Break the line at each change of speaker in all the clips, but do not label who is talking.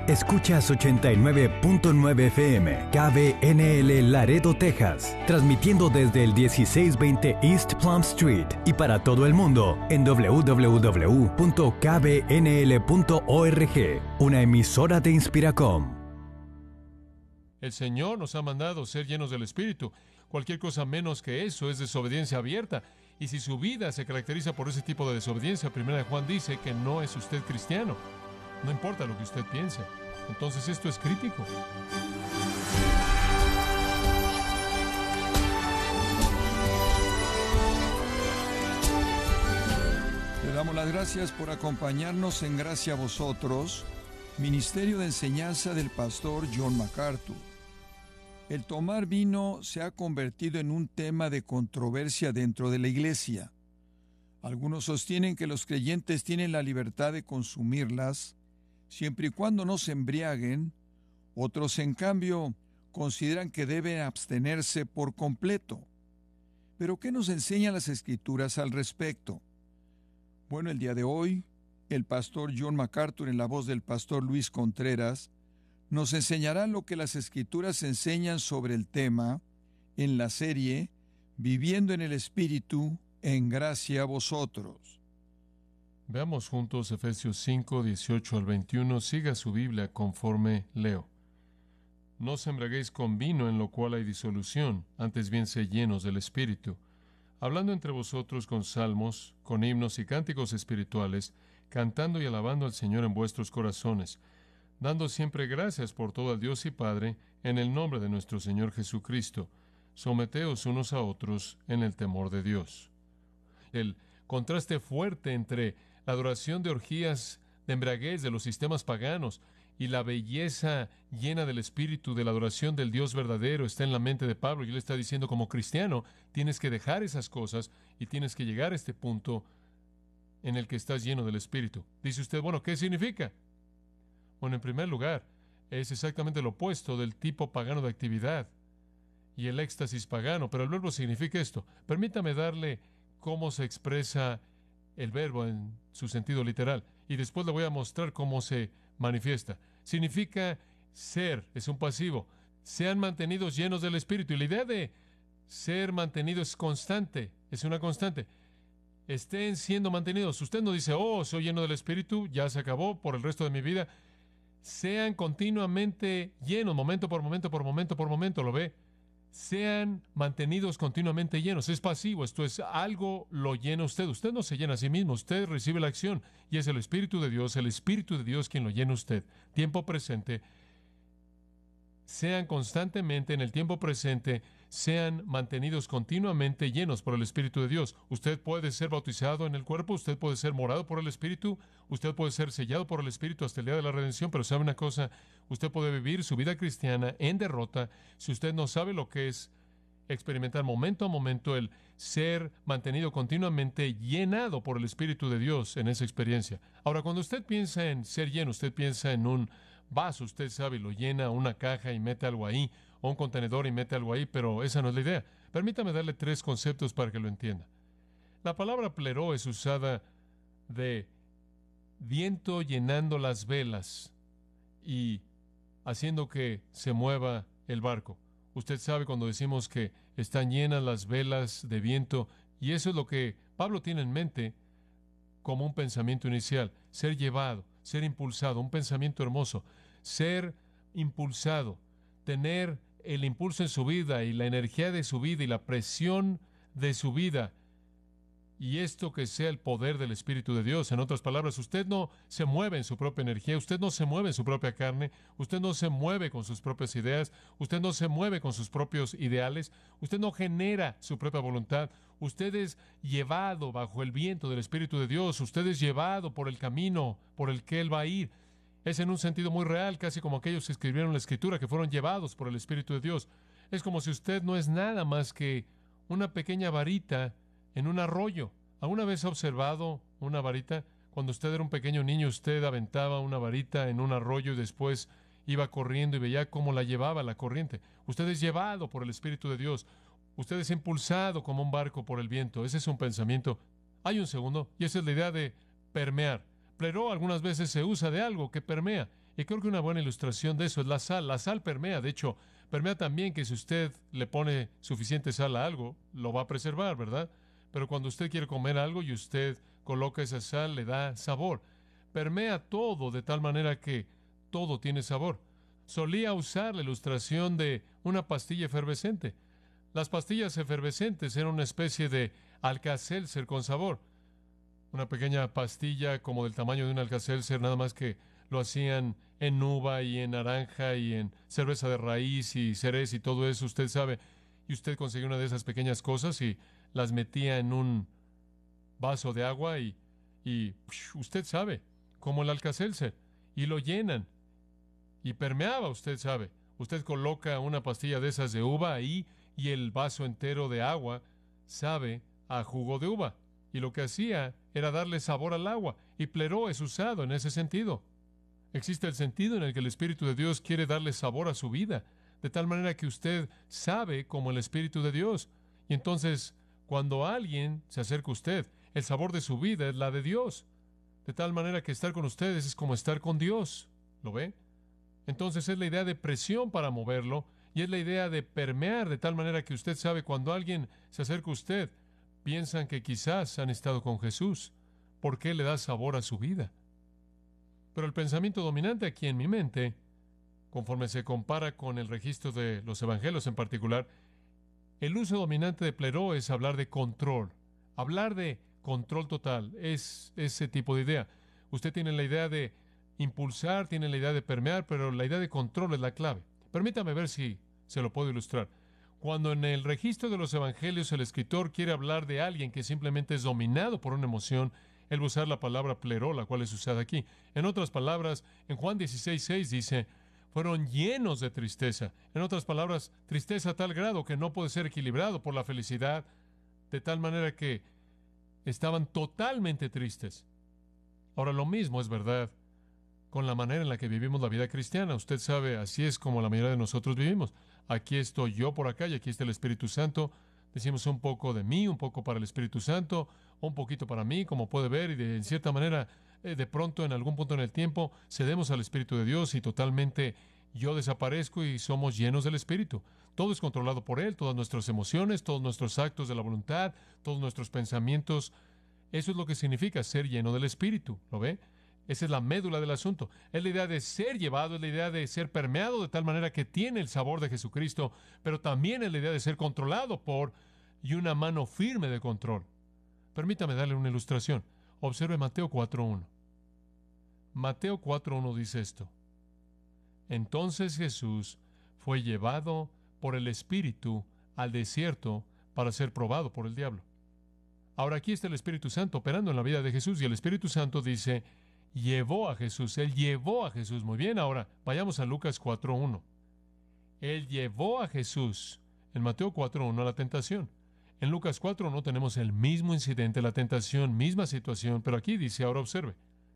Escuchas 89.9 FM, KBNL Laredo, Texas, transmitiendo desde el 1620 East Plum Street y para todo el mundo en www.kbnl.org, una emisora de Inspiracom.
El Señor nos ha mandado ser llenos del Espíritu. Cualquier cosa menos que eso es desobediencia abierta. Y si su vida se caracteriza por ese tipo de desobediencia, 1 Juan dice que no es usted cristiano. No importa lo que usted piense. Entonces esto es crítico.
Le damos las gracias por acompañarnos en Gracia a Vosotros, Ministerio de Enseñanza del Pastor John MacArthur. El tomar vino se ha convertido en un tema de controversia dentro de la Iglesia. Algunos sostienen que los creyentes tienen la libertad de consumirlas, siempre y cuando no se embriaguen. Otros, en cambio, consideran que deben abstenerse por completo. Pero, ¿qué nos enseñan las Escrituras al respecto? Bueno, el día de hoy, el pastor John MacArthur, en la voz del pastor Luis Contreras, nos enseñará lo que las Escrituras enseñan sobre el tema en la serie Viviendo en el Espíritu, en gracia a vosotros.
Veamos juntos Efesios 5, 18 al 21. Siga su Biblia conforme leo. No os embriaguéis con vino, en lo cual hay disolución, antes bien sed llenos del Espíritu, hablando entre vosotros con salmos, con himnos y cánticos espirituales, cantando y alabando al Señor en vuestros corazones, dando siempre gracias por todo al Dios y Padre, en el nombre de nuestro Señor Jesucristo. Someteos unos a otros en el temor de Dios. El contraste fuerte entre la adoración de orgías de embriaguez de los sistemas paganos y la belleza llena del Espíritu de la adoración del Dios verdadero está en la mente de Pablo. Y él está diciendo, como cristiano, tienes que dejar esas cosas y tienes que llegar a este punto en el que estás lleno del Espíritu. Dice usted, bueno, ¿qué significa? Bueno, en primer lugar, es exactamente lo opuesto del tipo pagano de actividad y el éxtasis pagano, pero el verbo significa esto. Permítame darle cómo se expresa el verbo en su sentido literal, y después le voy a mostrar cómo se manifiesta. Significa ser, es un pasivo. Sean mantenidos llenos del Espíritu, y la idea de ser mantenido es constante, es una constante. Estén siendo mantenidos. Usted no dice, oh, soy lleno del Espíritu, ya se acabó por el resto de mi vida. Sean continuamente llenos, momento por momento, por momento, por momento, ¿lo ve? Sean mantenidos continuamente llenos. Es pasivo, esto es algo lo llena usted. Usted no se llena a sí mismo, usted recibe la acción y es el Espíritu de Dios quien lo llena usted. Tiempo presente. Sean constantemente en el tiempo presente, sean mantenidos continuamente llenos por el Espíritu de Dios. Usted puede ser bautizado en el cuerpo, usted puede ser morado por el Espíritu, usted puede ser sellado por el Espíritu hasta el día de la redención, pero ¿sabe una cosa? Usted puede vivir su vida cristiana en derrota si usted no sabe lo que es experimentar momento a momento el ser mantenido continuamente llenado por el Espíritu de Dios en esa experiencia. Ahora, cuando usted piensa en ser lleno, usted piensa en un vaso, usted sabe, lo llena una caja y mete algo ahí, o un contenedor y mete algo ahí, pero esa no es la idea. Permítame darle 3 conceptos para que lo entienda. La palabra pleró es usada de viento llenando las velas y haciendo que se mueva el barco. Usted sabe cuando decimos que están llenas las velas de viento, y eso es lo que Pablo tiene en mente como un pensamiento inicial, ser llevado, ser impulsado, un pensamiento hermoso, ser impulsado, tener el impulso en su vida y la energía de su vida y la presión de su vida, y esto que sea el poder del Espíritu de Dios. En otras palabras, usted no se mueve en su propia energía, usted no se mueve en su propia carne, usted no se mueve con sus propias ideas, usted no se mueve con sus propios ideales, usted no genera su propia voluntad, usted es llevado bajo el viento del Espíritu de Dios, usted es llevado por el camino por el que Él va a ir. Es en un sentido muy real, casi como aquellos que escribieron la Escritura, que fueron llevados por el Espíritu de Dios. Es como si usted no es nada más que una pequeña varita en un arroyo. ¿Alguna vez ha observado una varita? Cuando usted era un pequeño niño, usted aventaba una varita en un arroyo y después iba corriendo y veía cómo la llevaba la corriente. Usted es llevado por el Espíritu de Dios. Usted es impulsado como un barco por el viento. Ese es un pensamiento. Hay un segundo, y esa es la idea de permear. Pleró algunas veces se usa de algo que permea. Y creo que una buena ilustración de eso es la sal. La sal permea, de hecho, permea también que si usted le pone suficiente sal a algo, lo va a preservar, ¿verdad? Pero cuando usted quiere comer algo y usted coloca esa sal, le da sabor. Permea todo de tal manera que todo tiene sabor. Solía usar la ilustración de una pastilla efervescente. Las pastillas efervescentes eran una especie de Alka-Seltzer con sabor. Una pequeña pastilla como del tamaño de un Alka-Seltzer, nada más que lo hacían en uva y en naranja y en cerveza de raíz y cereza y todo eso, usted sabe. Y usted conseguía una de esas pequeñas cosas y las metía en un vaso de agua y usted sabe, como el Alka-Seltzer, y lo llenan. Y permeaba, usted sabe. Usted coloca una pastilla de esas de uva ahí y el vaso entero de agua sabe a jugo de uva. Y lo que hacía era darle sabor al agua. Y pleró es usado en ese sentido. Existe el sentido en el que el Espíritu de Dios quiere darle sabor a su vida, de tal manera que usted sabe como el Espíritu de Dios. Y entonces, cuando alguien se acerca a usted, el sabor de su vida es la de Dios. De tal manera que estar con ustedes es como estar con Dios. ¿Lo ve? Entonces es la idea de presión para moverlo y es la idea de permear de tal manera que usted sabe cuando alguien se acerca a usted, piensan que quizás han estado con Jesús, porque le da sabor a su vida. Pero el pensamiento dominante aquí en mi mente, conforme se compara con el registro de los evangelios en particular, el uso dominante de pleró es hablar de control. Hablar de control total es ese tipo de idea. Usted tiene la idea de impulsar, tiene la idea de permear, pero la idea de control es la clave. Permítame ver si se lo puedo ilustrar. Cuando en el registro de los evangelios el escritor quiere hablar de alguien que simplemente es dominado por una emoción, él va a usar la palabra pleró, la cual es usada aquí. En otras palabras, en Juan 16:6 dice, fueron llenos de tristeza. En otras palabras, tristeza a tal grado que no puede ser equilibrado por la felicidad, de tal manera que estaban totalmente tristes. Ahora, lo mismo es verdad con la manera en la que vivimos la vida cristiana. Usted sabe, así es como la mayoría de nosotros vivimos. Aquí estoy yo por acá y aquí está el Espíritu Santo. Decimos un poco de mí, un poco para el Espíritu Santo, un poquito para mí, como puede ver, y en cierta manera, de pronto, en algún punto en el tiempo, cedemos al Espíritu de Dios y totalmente yo desaparezco y somos llenos del Espíritu. Todo es controlado por Él, todas nuestras emociones, todos nuestros actos de la voluntad, todos nuestros pensamientos. Eso es lo que significa ser lleno del Espíritu, ¿lo ve? Esa es la médula del asunto. Es la idea de ser llevado, es la idea de ser permeado de tal manera que tiene el sabor de Jesucristo, pero también es la idea de ser controlado por y una mano firme de control. Permítame darle una ilustración. Observe Mateo 4:1. Mateo 4:1 dice esto. Entonces Jesús fue llevado por el Espíritu al desierto para ser probado por el diablo. Ahora aquí está el Espíritu Santo operando en la vida de Jesús y el Espíritu Santo dice, llevó a Jesús. Él llevó a Jesús. Muy bien, ahora vayamos a Lucas 4:1. Él llevó a Jesús en Mateo 4:1 a la tentación. En Lucas 4:1 tenemos el mismo incidente, la tentación, misma situación, pero aquí dice, ahora observe.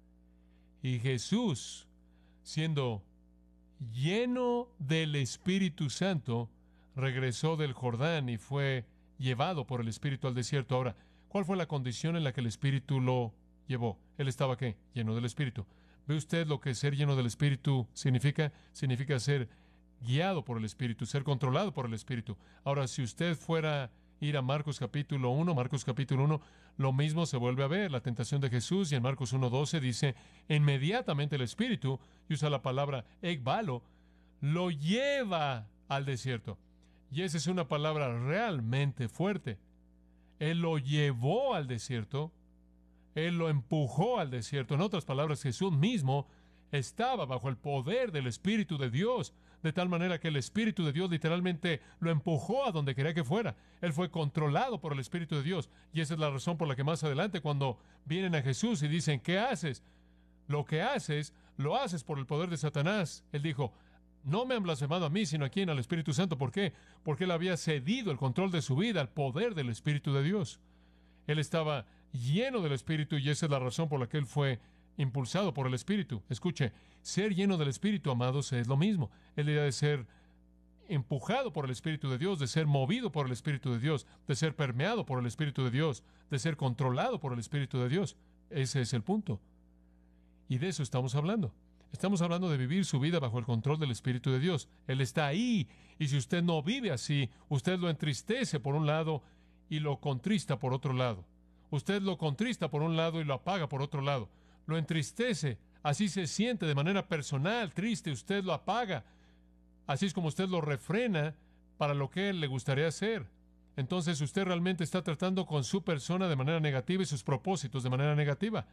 Y Jesús, siendo lleno del Espíritu Santo, regresó del Jordán y fue llevado por el Espíritu al desierto. Ahora, ¿cuál fue la condición en la que el Espíritu lo llevó? Él estaba, ¿qué? Lleno del Espíritu. ¿Ve usted lo que ser lleno del Espíritu significa? Significa ser guiado por el Espíritu, ser controlado por el Espíritu. Ahora, si usted fuera a ir a Marcos capítulo 1, lo mismo se vuelve a ver, la tentación de Jesús, y en Marcos 1:12 dice, inmediatamente el Espíritu, y usa la palabra ekbalo, lo lleva al desierto. Y esa es una palabra realmente fuerte. Él lo llevó al desierto, Él lo empujó al desierto. En otras palabras, Jesús mismo estaba bajo el poder del Espíritu de Dios, de tal manera que el Espíritu de Dios literalmente lo empujó a donde quería que fuera. Él fue controlado por el Espíritu de Dios. Y esa es la razón por la que más adelante, cuando vienen a Jesús y dicen, ¿qué haces? Lo que haces, lo haces por el poder de Satanás. Él dijo, no me han blasfemado a mí, sino a quién, al Espíritu Santo. ¿Por qué? Porque él había cedido el control de su vida al poder del Espíritu de Dios. Él estaba lleno del Espíritu y esa es la razón por la que él fue impulsado por el Espíritu. Escuche, ser lleno del Espíritu, amados, es lo mismo. Es la idea de ser empujado por el Espíritu de Dios, de ser movido por el Espíritu de Dios, de ser permeado por el Espíritu de Dios, de ser controlado por el Espíritu de Dios. Ese es el punto. Y de eso estamos hablando. Estamos hablando de vivir su vida bajo el control del Espíritu de Dios. Él está ahí, y si usted no vive así, usted lo entristece por un lado y lo contrista por otro lado. Usted lo contrista por un lado y lo apaga por otro lado. Lo entristece, así se siente de manera personal, triste, usted lo apaga. Así es como usted lo refrena para lo que él le gustaría hacer. Entonces usted realmente está tratando con su persona de manera negativa y sus propósitos de manera negativa.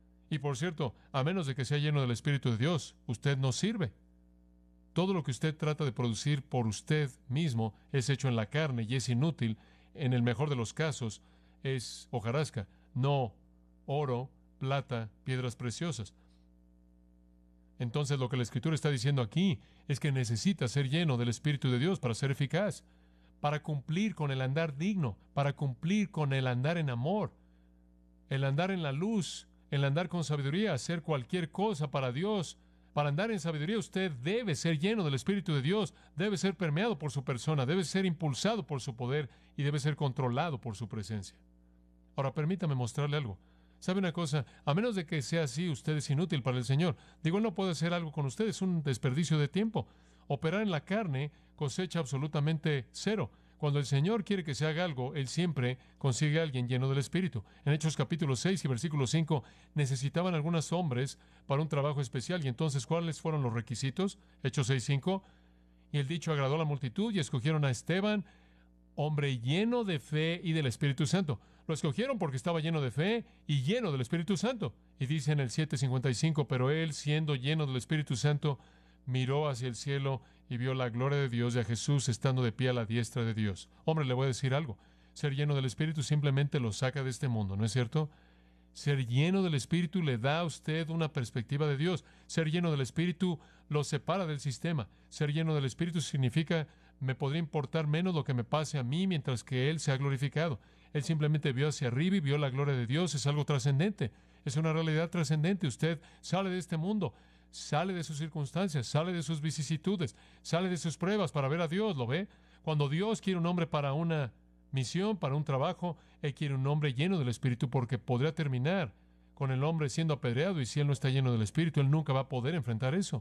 Y por cierto, a menos de que sea lleno del Espíritu de Dios, usted no sirve. Todo lo que usted trata de producir por usted mismo es hecho en la carne y es inútil. En el mejor de los casos, es hojarasca, no oro, plata, piedras preciosas. Entonces lo que la Escritura está diciendo aquí es que necesita ser lleno del Espíritu de Dios para ser eficaz, para cumplir con el andar digno, para cumplir con el andar en amor, el andar en la luz, el andar con sabiduría, hacer cualquier cosa para Dios. Para andar en sabiduría usted debe ser lleno del Espíritu de Dios, debe ser permeado por su persona, debe ser impulsado por su poder y debe ser controlado por su presencia. Ahora permítame mostrarle algo. ¿Sabe una cosa? A menos de que sea así, usted es inútil para el Señor. Digo, Él no puede hacer algo con usted, es un desperdicio de tiempo. Operar en la carne cosecha absolutamente cero. Cuando el Señor quiere que se haga algo, Él siempre consigue a alguien lleno del Espíritu. En Hechos capítulo 6 y versículo 5, necesitaban algunos hombres para un trabajo especial. ¿Y entonces cuáles fueron los requisitos? Hechos 6:5. Y el dicho agradó a la multitud y escogieron a Esteban, hombre lleno de fe y del Espíritu Santo. Lo escogieron porque estaba lleno de fe y lleno del Espíritu Santo. Y dice en el 7:55, pero él, siendo lleno del Espíritu Santo, miró hacia el cielo y vio la gloria de Dios y a Jesús estando de pie a la diestra de Dios. Hombre, le voy a decir algo. Ser lleno del Espíritu simplemente lo saca de este mundo, ¿no es cierto? Ser lleno del Espíritu le da a usted una perspectiva de Dios. Ser lleno del Espíritu lo separa del sistema. Ser lleno del Espíritu significa, me podría importar menos lo que me pase a mí mientras que Él se ha glorificado. Él simplemente vio hacia arriba y vio la gloria de Dios. Es algo trascendente. Es una realidad trascendente. Usted sale de este mundo, sale de sus circunstancias, sale de sus vicisitudes, sale de sus pruebas para ver a Dios. ¿Lo ve? Cuando Dios quiere un hombre para una misión, para un trabajo, Él quiere un hombre lleno del Espíritu, porque podría terminar con el hombre siendo apedreado, y si él no está lleno del Espíritu, él nunca va a poder enfrentar eso.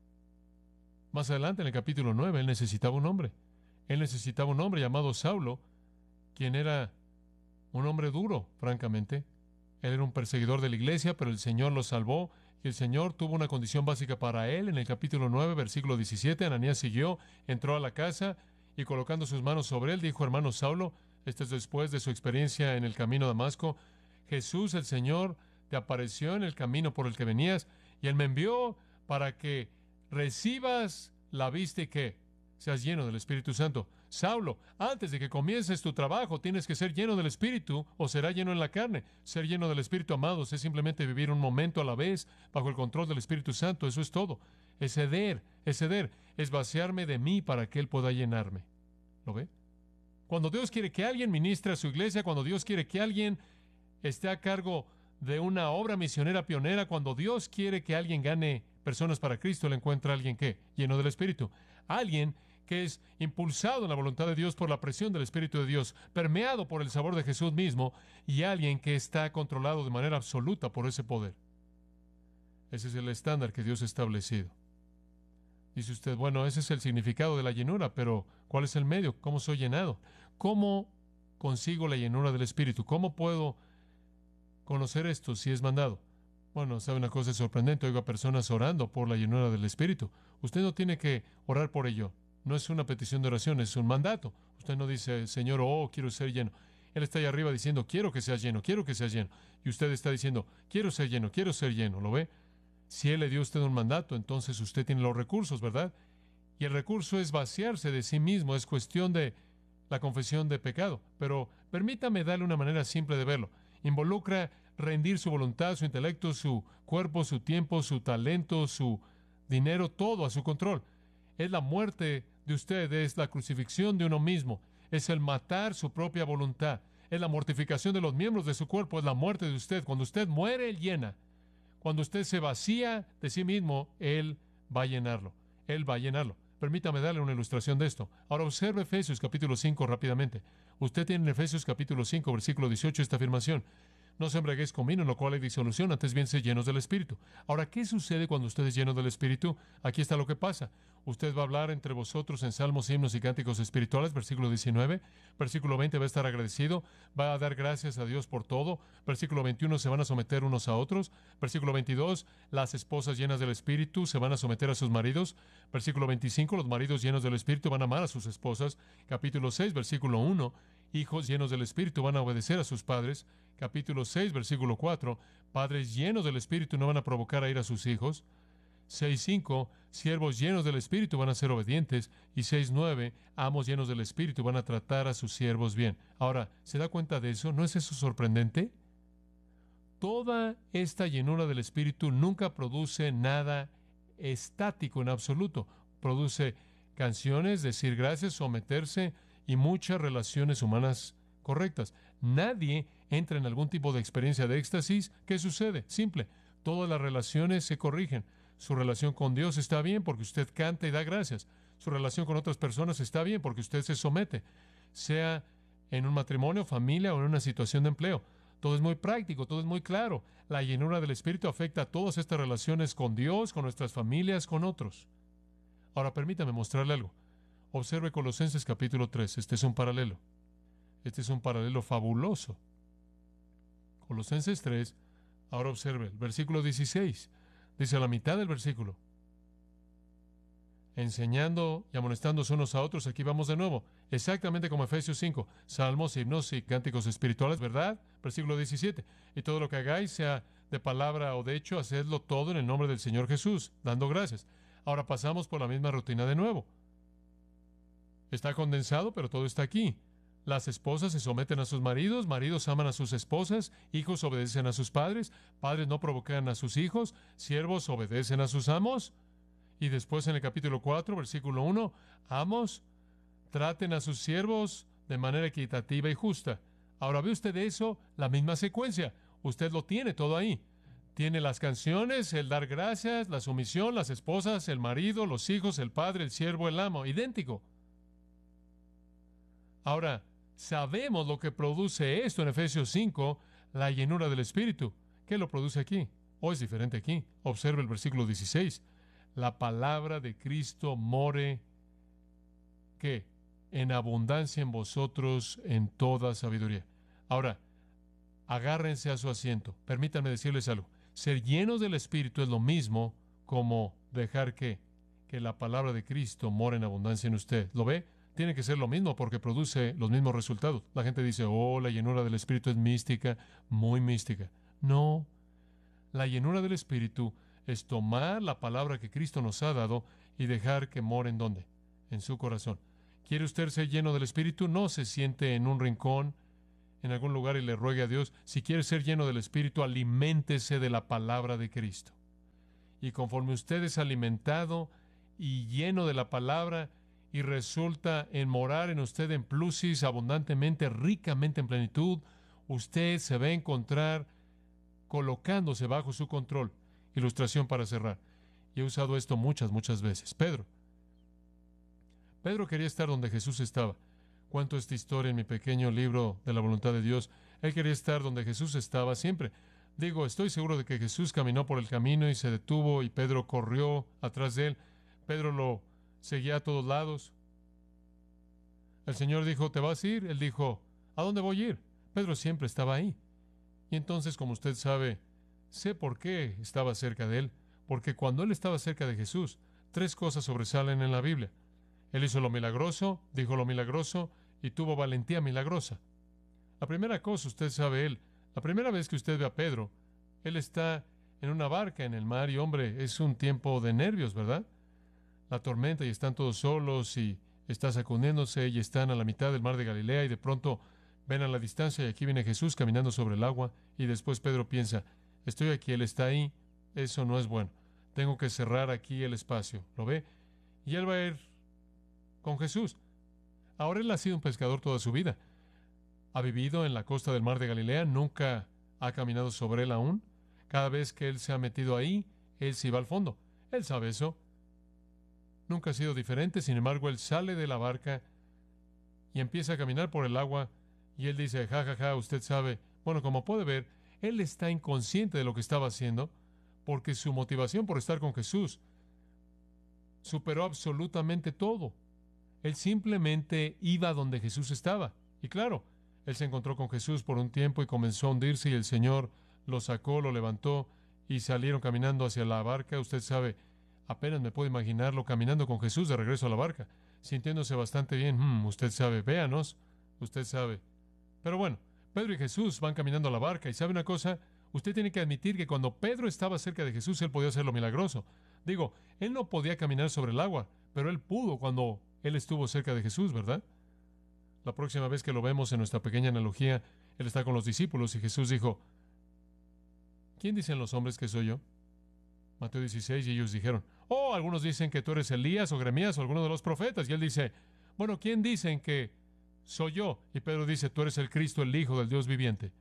Más adelante, en el capítulo 9, él necesitaba un hombre. Él necesitaba un hombre llamado Saulo, quien era un hombre duro, francamente. Él era un perseguidor de la iglesia, pero el Señor lo salvó, y el Señor tuvo una condición básica para él. En el capítulo 9, versículo 17, Ananías siguió, entró a la casa, y colocando sus manos sobre él, dijo: hermano Saulo, este es después de su experiencia en el camino a Damasco, Jesús, el Señor, te apareció en el camino por el que venías, y Él me envió para que recibas la vista y que seas lleno del Espíritu Santo. Saulo, antes de que comiences tu trabajo, tienes que ser lleno del Espíritu, o será lleno en la carne. Ser lleno del Espíritu, amados, es simplemente vivir un momento a la vez, bajo el control del Espíritu Santo. Eso es todo. Es ceder, es vaciarme de mí para que Él pueda llenarme. ¿Lo ve? Cuando Dios quiere que alguien ministre a su iglesia, cuando Dios quiere que alguien esté a cargo de una obra misionera pionera, cuando Dios quiere que alguien gane personas para Cristo, Él encuentra a alguien que, lleno del Espíritu, alguien que es impulsado en la voluntad de Dios por la presión del Espíritu de Dios, permeado por el sabor de Jesús mismo, y alguien que está controlado de manera absoluta por ese poder. Ese es el estándar que Dios ha establecido. Dice usted, bueno, ese es el significado de la llenura, pero ¿cuál es el medio? ¿Cómo soy llenado? ¿Cómo consigo la llenura del Espíritu? ¿Cómo puedo conocer esto si es mandado? Bueno, ¿sabe una cosa sorprendente? Oigo a personas orando por la llenura del Espíritu. Usted no tiene que orar por ello. No es una petición de oración, es un mandato. Usted no dice, Señor, oh, quiero ser lleno. Él está ahí arriba diciendo, quiero que seas lleno, quiero que seas lleno. Y usted está diciendo, quiero ser lleno, quiero ser lleno. ¿Lo ve? Si Él le dio a usted un mandato, entonces usted tiene los recursos, ¿verdad? Y el recurso es vaciarse de sí mismo, es cuestión de la confesión de pecado. Pero permítame darle una manera simple de verlo. Involucra rendir su voluntad, su intelecto, su cuerpo, su tiempo, su talento, su dinero, todo a su control. Es la muerte de usted, es la crucifixión de uno mismo, es el matar su propia voluntad, es la mortificación de los miembros de su cuerpo, es la muerte de usted. Cuando usted muere, Él llena. Cuando usted se vacía de sí mismo, Él va a llenarlo. Él va a llenarlo. Permítame darle una ilustración de esto. Ahora observe Efesios capítulo 5 rápidamente. Usted tiene en Efesios capítulo 5, versículo 18, esta afirmación. No se embriaguéis con vino, en lo cual hay disolución, antes bien sed llenos del Espíritu. Ahora, ¿qué sucede cuando usted es lleno del Espíritu? Aquí está lo que pasa. Usted va a hablar entre vosotros en salmos, himnos y cánticos espirituales, versículo 19. Versículo 20, va a estar agradecido, va a dar gracias a Dios por todo. Versículo 21, se van a someter unos a otros. Versículo 22, las esposas llenas del Espíritu se van a someter a sus maridos. Versículo 25, los maridos llenos del Espíritu van a amar a sus esposas. Capítulo 6, versículo 1, hijos llenos del Espíritu van a obedecer a sus padres. Capítulo 6, versículo 4, padres llenos del Espíritu no van a provocar a ir a sus hijos. 6:5, siervos llenos del Espíritu van a ser obedientes. Y 6:9, amos llenos del Espíritu van a tratar a sus siervos bien. Ahora, ¿se da cuenta de eso? ¿No es eso sorprendente? Toda esta llenura del Espíritu nunca produce nada estático en absoluto. Produce canciones, decir gracias, someterse y muchas relaciones humanas correctas. Nadie entra en algún tipo de experiencia de éxtasis. ¿Qué sucede? Simple. Todas las relaciones se corrigen. Su relación con Dios está bien porque usted canta y da gracias. Su relación con otras personas está bien porque usted se somete. Sea en un matrimonio, familia o en una situación de empleo. Todo es muy práctico, todo es muy claro. La llenura del Espíritu afecta a todas estas relaciones con Dios, con nuestras familias, con otros. Ahora permítame mostrarle algo. Observe Colosenses capítulo 3. Este es un paralelo. Este es un paralelo fabuloso. Colosenses 3. Ahora observe el versículo 16. Dice a la mitad del versículo: enseñando y amonestándose unos a otros. Aquí vamos de nuevo, exactamente como Efesios 5, salmos, himnos y cánticos espirituales, ¿verdad? Versículo 17, y todo lo que hagáis, sea de palabra o de hecho, hacedlo todo en el nombre del Señor Jesús, dando gracias. Ahora pasamos por la misma rutina de nuevo. Está condensado, pero todo está aquí. Las esposas se someten a sus maridos, maridos aman a sus esposas, hijos obedecen a sus padres, padres no provocan a sus hijos, siervos obedecen a sus amos. Y después en el capítulo 4, versículo 1, amos, traten a sus siervos de manera equitativa y justa. Ahora ve usted eso, la misma secuencia. Usted lo tiene todo ahí. Tiene las canciones, el dar gracias, la sumisión, las esposas, el marido, los hijos, el padre, el siervo, el amo. Idéntico. Ahora, sabemos lo que produce esto en Efesios 5, la llenura del Espíritu. ¿Qué lo produce aquí? ¿O es diferente aquí? Observe el versículo 16. La palabra de Cristo more, ¿qué? En abundancia en vosotros en toda sabiduría. Ahora, agárrense a su asiento. Permítanme decirles algo. Ser llenos del Espíritu es lo mismo como dejar que la palabra de Cristo more en abundancia en usted. ¿Lo ve? Tiene que ser lo mismo porque produce los mismos resultados. La gente dice, la llenura del Espíritu es mística, muy mística. No, la llenura del Espíritu es tomar la palabra que Cristo nos ha dado y dejar que more en ¿dónde? En su corazón. ¿Quiere usted ser lleno del Espíritu? No se siente en un rincón, en algún lugar y le ruegue a Dios. Si quiere ser lleno del Espíritu, aliméntese de la palabra de Cristo. Y conforme usted es alimentado y lleno de la palabra, y resulta en morar en usted en plusis, abundantemente, ricamente en plenitud, usted se va a encontrar colocándose bajo su control. Ilustración para cerrar. Y he usado esto muchas veces. Pedro quería estar donde Jesús estaba. Cuento esta historia en mi pequeño libro de la voluntad de Dios. Él quería estar donde Jesús estaba siempre. Digo, estoy seguro de que Jesús caminó por el camino y se detuvo y Pedro corrió atrás de él. Pedro lo seguía a todos lados. El Señor dijo, ¿te vas a ir? Él dijo, ¿a dónde voy a ir? Pedro siempre estaba ahí. Y entonces, como usted sabe, sé por qué estaba cerca de él. Porque cuando él estaba cerca de Jesús, 3 cosas sobresalen en la Biblia. Él hizo lo milagroso, dijo lo milagroso y tuvo valentía milagrosa. La primera cosa, usted sabe la primera vez que usted ve a Pedro, él está en una barca en el mar y, hombre, es un tiempo de nervios, ¿verdad? La tormenta y están todos solos y está sacudiéndose y están a la mitad del mar de Galilea y de pronto ven a la distancia y aquí viene Jesús caminando sobre el agua y después Pedro piensa, estoy aquí, él está ahí, eso no es bueno, tengo que cerrar aquí el espacio, ¿lo ve? Y él va a ir con Jesús. Ahora él ha sido un pescador toda su vida, ha vivido en la costa del mar de Galilea, nunca ha caminado sobre él aún, cada vez que él se ha metido ahí, él se va al fondo, él sabe eso. Nunca ha sido diferente, sin embargo, él sale de la barca y empieza a caminar por el agua y él dice, usted sabe, bueno, como puede ver, Él está inconsciente de lo que estaba haciendo, porque su motivación por estar con Jesús superó absolutamente todo. Él simplemente iba donde Jesús estaba. Y claro, él se encontró con Jesús por un tiempo y comenzó a hundirse, y el Señor lo sacó, lo levantó y salieron caminando hacia la barca. Usted sabe, apenas me puedo imaginarlo caminando con Jesús de regreso a la barca, sintiéndose bastante bien. Usted sabe, véanos, usted sabe. Pero bueno, Pedro y Jesús van caminando a la barca, y ¿sabe una cosa? Usted tiene que admitir que cuando Pedro estaba cerca de Jesús, él podía hacer lo milagroso. Digo, él no podía caminar sobre el agua, pero él pudo cuando él estuvo cerca de Jesús, ¿verdad? La próxima vez que lo vemos en nuestra pequeña analogía, él está con los discípulos y Jesús dijo, ¿quién dicen los hombres que soy yo? Mateo 16, y ellos dijeron, oh, algunos dicen que tú eres Elías o Jeremías o alguno de los profetas. Y él dice, bueno, ¿quién dicen que soy yo? Y Pedro dice, tú eres el Cristo, el Hijo del Dios viviente.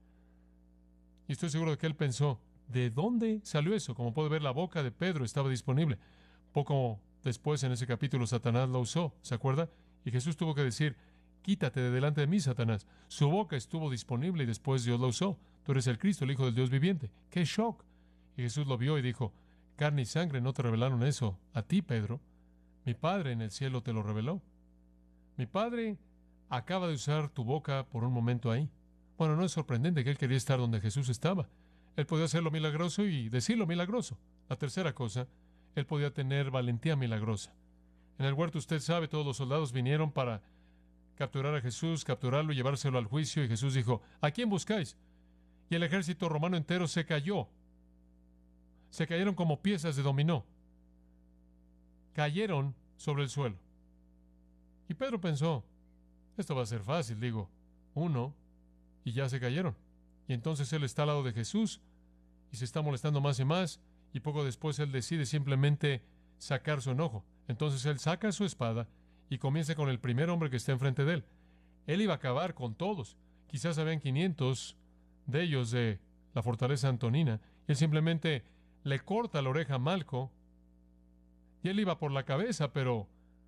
Y estoy seguro de que él pensó, ¿de dónde salió eso? Como puede ver, la boca de Pedro estaba disponible. Poco después, en ese capítulo, Satanás lo usó, ¿se acuerda? Y Jesús tuvo que decir, quítate de delante de mí, Satanás. Su boca estuvo disponible y después Dios la usó. Tú eres el Cristo, el Hijo del Dios viviente. ¡Qué shock! Y Jesús lo vio y dijo, carne y sangre no te revelaron eso a ti, Pedro. Mi Padre en el cielo te lo reveló. Mi Padre acaba de usar tu boca por un momento ahí. Bueno, no es sorprendente que él quería estar donde Jesús estaba. Él podía hacer lo milagroso y decir lo milagroso. La tercera cosa, él podía tener valentía milagrosa. En el huerto, usted sabe, todos los soldados vinieron para capturar a Jesús, capturarlo y llevárselo al juicio, y Jesús dijo, ¿a quién buscáis? Y el ejército romano entero se cayó. Se cayeron como piezas de dominó. Cayeron sobre el suelo. Y Pedro pensó, esto va a ser fácil, digo, uno, y ya se cayeron. Y entonces él está al lado de Jesús y se está molestando más y más, y poco después él decide simplemente sacar su enojo. Entonces él saca su espada y comienza con el primer hombre que está enfrente de él. Él iba a acabar con todos. Quizás habían 500 de ellos de la fortaleza antonina. Él simplemente le corta la oreja a Malco, y él iba por la cabeza, pero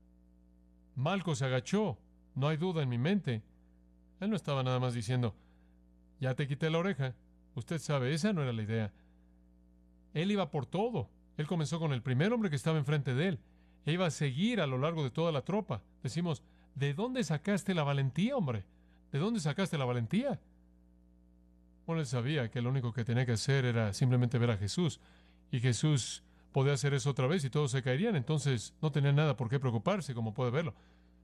Malco se agachó. No hay duda en mi mente. Él no estaba nada más diciendo, ya te quité la oreja. Usted sabe, esa no era la idea. Él iba por todo. Él comenzó con el primer hombre que estaba enfrente de él. E iba a seguir a lo largo de toda la tropa. Decimos, ¿de dónde sacaste la valentía, hombre? ¿De dónde sacaste la valentía? Bueno, él sabía que lo único que tenía que hacer era simplemente ver a Jesús. Y Jesús podía hacer eso otra vez y todos se caerían. Entonces no tenía nada por qué preocuparse, como puede verlo.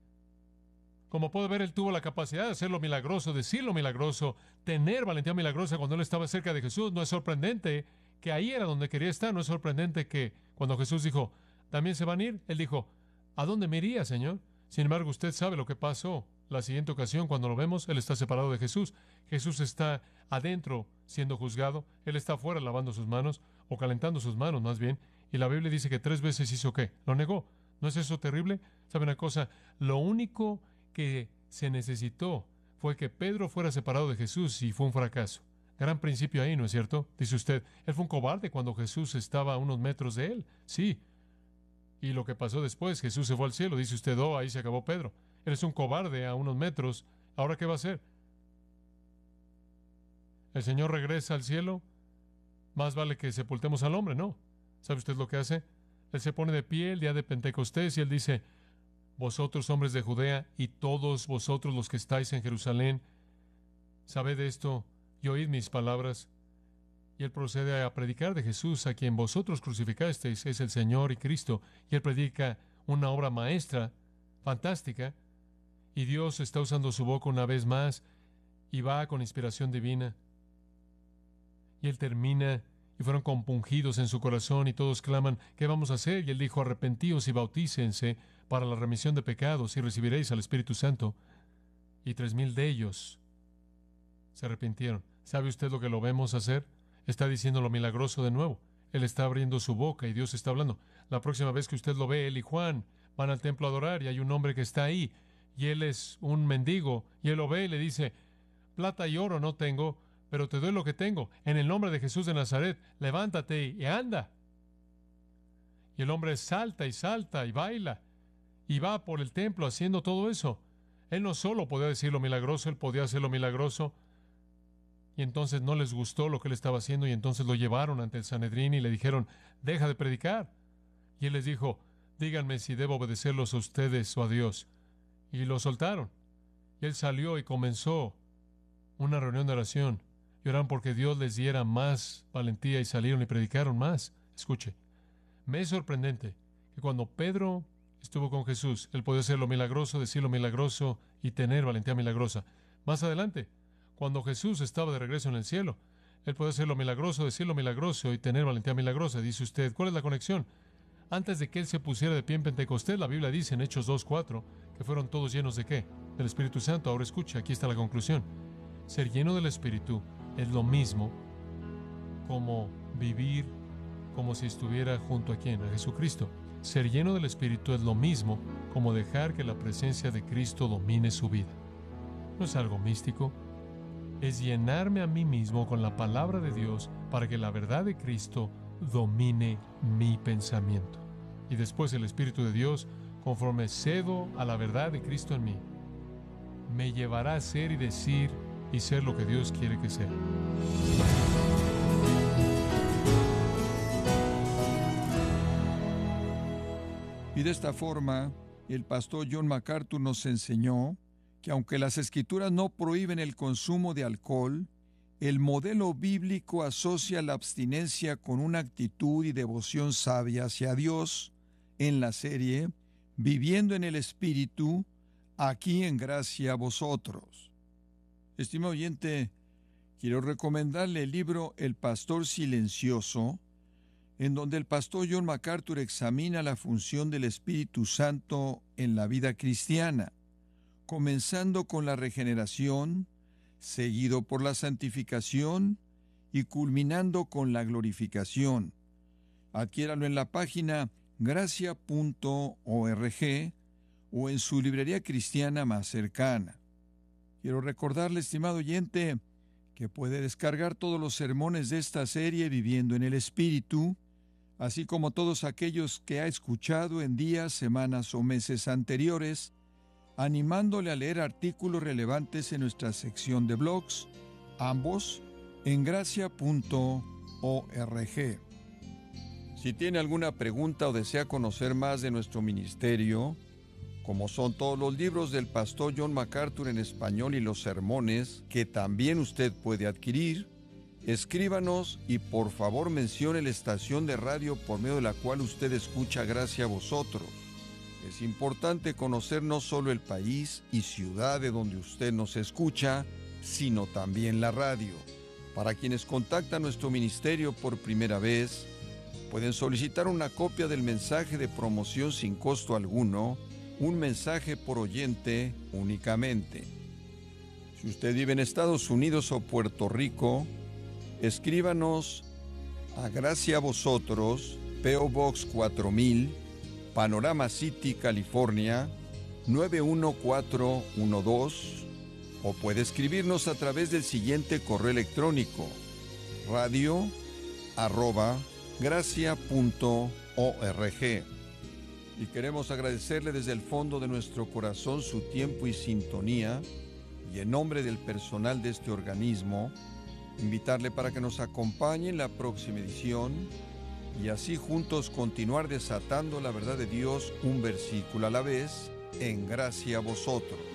Como puede ver, él tuvo la capacidad de hacer lo milagroso, decir lo milagroso, tener valentía milagrosa cuando él estaba cerca de Jesús. No es sorprendente que ahí era donde quería estar. No es sorprendente que cuando Jesús dijo, ¿también se van a ir? Él dijo, ¿a dónde me iría, Señor? Sin embargo, usted sabe lo que pasó. La siguiente ocasión, cuando lo vemos, él está separado de Jesús. Jesús está adentro siendo juzgado. Él está afuera lavando sus manos, o calentando sus manos más bien. Y la Biblia dice que 3 veces hizo ¿qué? Lo negó. ¿No es eso terrible? ¿Sabe una cosa? Lo único que se necesitó fue que Pedro fuera separado de Jesús, y fue un fracaso. Gran principio ahí, ¿no es cierto? Dice usted, él fue un cobarde cuando Jesús estaba a unos metros de él. Sí. Y lo que pasó después, Jesús se fue al cielo. Dice usted, oh, ahí se acabó Pedro. Él es un cobarde a unos metros. ¿Ahora qué va a hacer? ¿El Señor regresa al cielo? Más vale que sepultemos al hombre, ¿no? ¿Sabe usted lo que hace? Él se pone de pie el día de Pentecostés y él dice, vosotros hombres de Judea y todos vosotros los que estáis en Jerusalén, sabed esto y oíd mis palabras. Y él procede a predicar de Jesús, a quien vosotros crucificasteis, es el Señor y Cristo. Y él predica una obra maestra, fantástica. Y Dios está usando su boca una vez más y va con inspiración divina. Y él termina, y fueron compungidos en su corazón, y todos claman, ¿qué vamos a hacer? Y él dijo, arrepentíos y bautícense para la remisión de pecados, y recibiréis al Espíritu Santo. Y 3,000 de ellos se arrepintieron. ¿Sabe usted lo que lo vemos hacer? Está diciendo lo milagroso de nuevo. Él está abriendo su boca y Dios está hablando. La próxima vez que usted lo ve, él y Juan van al templo a adorar, y hay un hombre que está ahí, y él es un mendigo, y él lo ve y le dice, plata y oro no tengo, pero te doy lo que tengo. En el nombre de Jesús de Nazaret, levántate y anda. Y el hombre salta y baila, y va por el templo haciendo todo eso. Él no solo podía decir lo milagroso, él podía hacer lo milagroso. y entonces no les gustó lo que él estaba haciendo, y entonces lo llevaron ante el Sanedrín y le dijeron, deja de predicar. Y él les dijo, díganme si debo obedecerlos a ustedes o a Dios. Y lo soltaron. Y él salió y comenzó una reunión de oración. Y oraron porque Dios les diera más valentía y salieron y predicaron más. Escuche, me es sorprendente que cuando Pedro estuvo con Jesús, él podía hacer lo milagroso, decir lo milagroso y tener valentía milagrosa. Más adelante, cuando Jesús estaba de regreso en el cielo, él podía hacer lo milagroso, decir lo milagroso y tener valentía milagrosa. Dice usted, ¿cuál es la conexión? Antes de que él se pusiera de pie en Pentecostés, la Biblia dice en Hechos 2:4 que fueron todos llenos ¿de qué? Del Espíritu Santo. Ahora escucha, aquí está la conclusión. Ser lleno del Espíritu es lo mismo como vivir como si estuviera junto a ¿quién? A Jesucristo. Ser lleno del Espíritu es lo mismo como dejar que la presencia de Cristo domine su vida. No es algo místico. Es llenarme a mí mismo con la palabra de Dios para que la verdad de Cristo domine mi pensamiento. Y después el Espíritu de Dios, conforme cedo a la verdad de Cristo en mí, me llevará a ser y decir y ser lo que Dios quiere que sea.
Y de esta forma, el pastor John MacArthur nos enseñó que aunque las Escrituras no prohíben el consumo de alcohol, el modelo bíblico asocia la abstinencia con una actitud y devoción sabia hacia Dios en la serie Viviendo en el Espíritu, aquí en gracia a vosotros. Estimado oyente, quiero recomendarle el libro El Pastor Silencioso, en donde el pastor John MacArthur examina la función del Espíritu Santo en la vida cristiana, comenzando con la regeneración, seguido por la santificación y culminando con la glorificación. Adquiéralo en la página gracia.org o en su librería cristiana más cercana. Quiero recordarle, estimado oyente, que puede descargar todos los sermones de esta serie Viviendo en el Espíritu, así como todos aquellos que ha escuchado en días, semanas o meses anteriores, animándole a leer artículos relevantes en nuestra sección de blogs, ambos en gracia.org. Si tiene alguna pregunta o desea conocer más de nuestro ministerio, como son todos los libros del pastor John MacArthur en español y los sermones que también usted puede adquirir, escríbanos y por favor mencione la estación de radio por medio de la cual usted escucha Gracia a Vosotros. Es importante conocer no solo el país y ciudad de donde usted nos escucha, sino también la radio. Para quienes contactan nuestro ministerio por primera vez, pueden solicitar una copia del mensaje de promoción sin costo alguno, un mensaje por oyente únicamente. Si usted vive en Estados Unidos o Puerto Rico, escríbanos a Gracia a Vosotros, P.O. Box 4000, Panorama City, California, 91412, o puede escribirnos a través del siguiente correo electrónico: radio@gracia.org. Y queremos agradecerle desde el fondo de nuestro corazón su tiempo y sintonía, y en nombre del personal de este organismo, invitarle para que nos acompañe en la próxima edición y así juntos continuar desatando la verdad de Dios un versículo a la vez en Gracia a Vosotros.